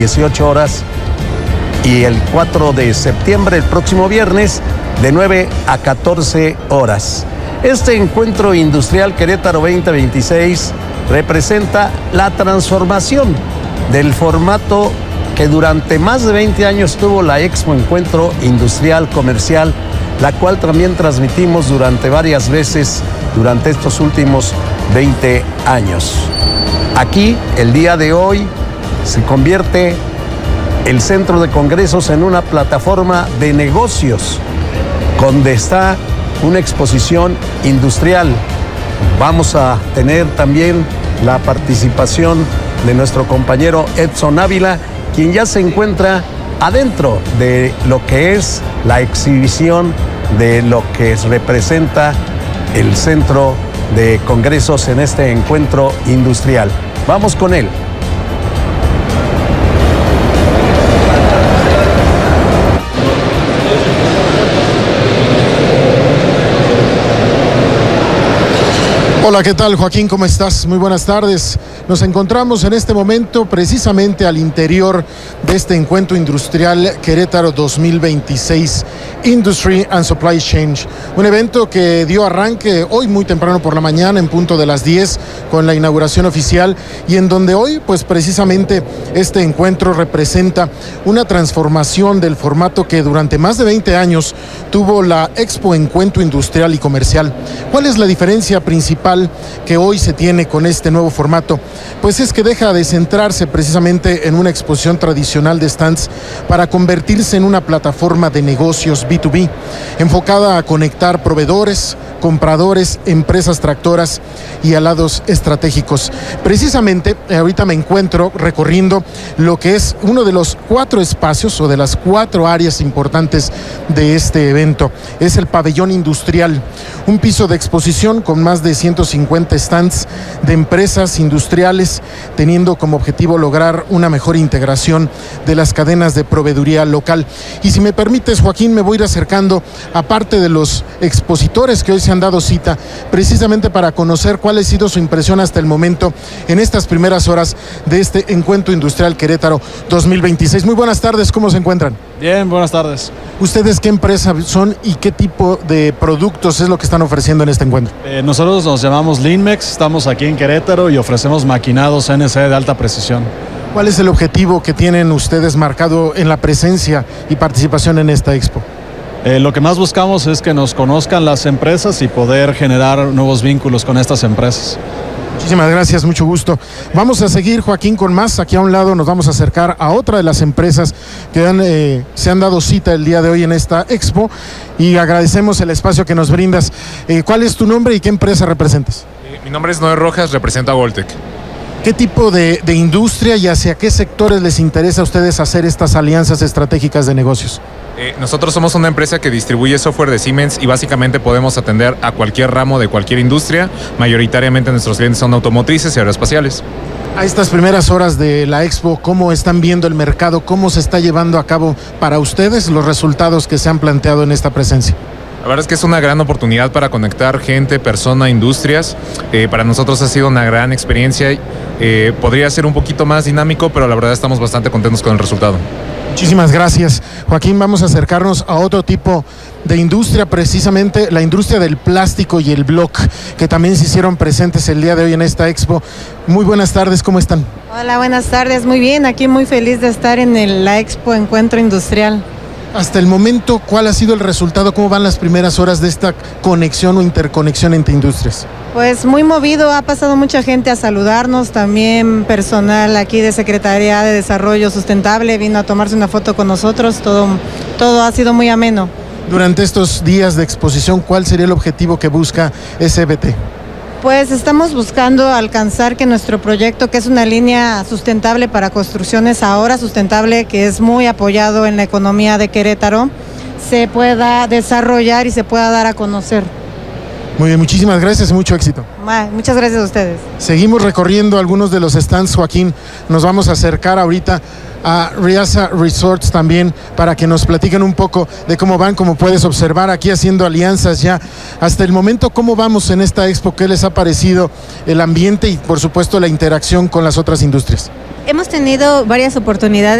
18 horas y el 4 de septiembre, el próximo viernes, de 9 a 14 horas. Este encuentro industrial Querétaro 2026 representa la transformación del formato que durante más de 20 años tuvo la Expo Encuentro Industrial Comercial, la cual también transmitimos durante varias veces durante estos últimos 20 años. Aquí, el día de hoy, se convierte el centro de congresos en una plataforma de negocios, donde está una exposición industrial. Vamos a tener también la participación de nuestro compañero Edson Ávila, quien ya se encuentra adentro de lo que es la exhibición de lo que representa el centro de congresos en este encuentro industrial. Vamos con él. Hola, ¿qué tal, Joaquín? ¿Cómo estás? Muy buenas tardes. Nos encontramos en este momento precisamente al interior de este encuentro industrial Querétaro 2026, Industry and Supply Chain, un evento que dio arranque hoy muy temprano por la mañana, en punto de las 10, con la inauguración oficial, y en donde hoy, pues precisamente este encuentro representa una transformación del formato que durante más de 20 años tuvo la Expo Encuentro Industrial y Comercial. ¿Cuál es la diferencia principal que hoy se tiene con este nuevo formato? Pues es que deja de centrarse precisamente en una exposición tradicional de stands para convertirse en una plataforma de negocios B2B, enfocada a conectar proveedores, compradores, empresas tractoras y aliados estratégicos. Precisamente ahorita me encuentro recorriendo lo que es uno de los 4 espacios o de las 4 áreas importantes de este evento. Es el pabellón industrial, un piso de exposición con más de 150 stands de empresas industriales, teniendo como objetivo lograr una mejor integración de las cadenas de proveeduría local. Y si me permites, Joaquín, me voy a ir acercando a parte de los expositores que hoy se han dado cita, precisamente para conocer cuál ha sido su impresión hasta el momento en estas primeras horas de este Encuentro Industrial Querétaro 2026. Muy buenas tardes, ¿cómo se encuentran? Bien, buenas tardes. ¿Ustedes qué empresa son y qué tipo de productos es lo que están ofreciendo en este encuentro? Nosotros nos llamamos Linmex, estamos aquí en Querétaro y ofrecemos maquinados CNC de alta precisión. ¿Cuál es el objetivo que tienen ustedes marcado en la presencia y participación en esta expo? Lo que más buscamos es que nos conozcan las empresas y poder generar nuevos vínculos con estas empresas. Muchísimas gracias, mucho gusto. Vamos a seguir, Joaquín, con más. Aquí a un lado nos vamos a acercar a otra de las empresas que se han dado cita el día de hoy en esta expo, y agradecemos el espacio que nos brindas. ¿Cuál es tu nombre y qué empresa representas? Mi nombre es Noé Rojas, represento a Voltec. ¿Qué tipo de industria y hacia qué sectores les interesa a ustedes hacer estas alianzas estratégicas de negocios? Nosotros somos una empresa que distribuye software de Siemens y básicamente podemos atender a cualquier ramo de cualquier industria. Mayoritariamente nuestros clientes son automotrices y aeroespaciales. A estas primeras horas de la expo, ¿cómo están viendo el mercado? ¿Cómo se está llevando a cabo para ustedes los resultados que se han planteado en esta presencia? La verdad es que es una gran oportunidad para conectar gente, persona, industrias. Para nosotros ha sido una gran experiencia. Podría ser un poquito más dinámico, pero la verdad estamos bastante contentos con el resultado. Muchísimas gracias, Joaquín. Vamos a acercarnos a otro tipo de industria, precisamente la industria del plástico y el block, que también se hicieron presentes el día de hoy en esta expo. Muy buenas tardes, ¿cómo están? Hola, buenas tardes, muy bien, aquí muy feliz de estar en la expo Encuentro Industrial. Hasta el momento, ¿cuál ha sido el resultado? ¿Cómo van las primeras horas de esta conexión o interconexión entre industrias? Pues muy movido, ha pasado mucha gente a saludarnos, también personal aquí de Secretaría de Desarrollo Sustentable vino a tomarse una foto con nosotros, todo ha sido muy ameno. Durante estos días de exposición, ¿cuál sería el objetivo que busca SBT? Pues estamos buscando alcanzar que nuestro proyecto, que es una línea sustentable para construcciones ahora sustentable, que es muy apoyado en la economía de Querétaro, se pueda desarrollar y se pueda dar a conocer. Muy bien, muchísimas gracias y mucho éxito. Muchas gracias a ustedes. Seguimos recorriendo algunos de los stands, Joaquín. Nos vamos a acercar ahorita a Riasa Resorts también para que nos platiquen un poco de cómo van, como puedes observar aquí haciendo alianzas ya. Hasta el momento, ¿cómo vamos en esta expo? ¿Qué les ha parecido el ambiente y por supuesto la interacción con las otras industrias? Hemos tenido varias oportunidades